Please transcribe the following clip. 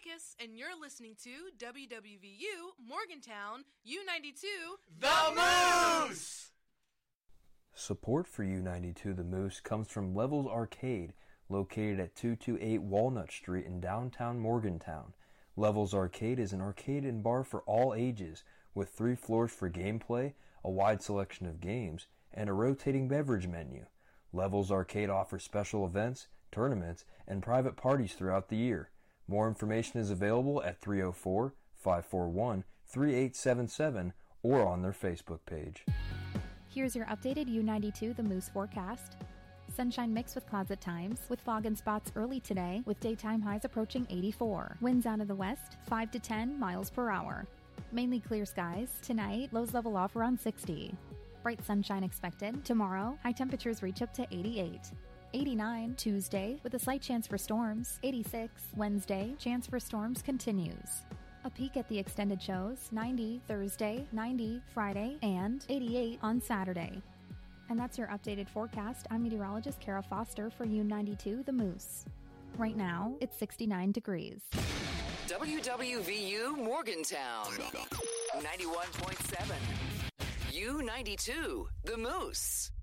Atticus, and you're listening to WWVU Morgantown U92 The Moose! Support for U92 The Moose comes from Levels Arcade, located at 228 Walnut Street in downtown Morgantown. Levels Arcade is an arcade and bar for all ages, with 3 floors for gameplay, a wide selection of games, and a rotating beverage menu. Levels Arcade offers special events, tournaments, and private parties throughout the year. More information is available at 304-541-3877 or on their Facebook page. Here's your updated U92 The Moose forecast. Sunshine mixed with clouds at times, with fog and spots early today, with daytime highs approaching 84. Winds out of the west, 5 to 10 miles per hour. Mainly clear skies. Tonight, lows level off around 60. Bright sunshine expected. Tomorrow, high temperatures reach up to 88. 89 Tuesday, with a slight chance for storms. 86 Wednesday, chance for storms continues. A peek at the extended shows, 90 Thursday, 90 Friday, and 88 on Saturday. And that's your updated forecast. I'm meteorologist Kara Foster for U92 The Moose. Right now, it's 69 degrees. WWVU Morgantown, 91.7. U92 The Moose.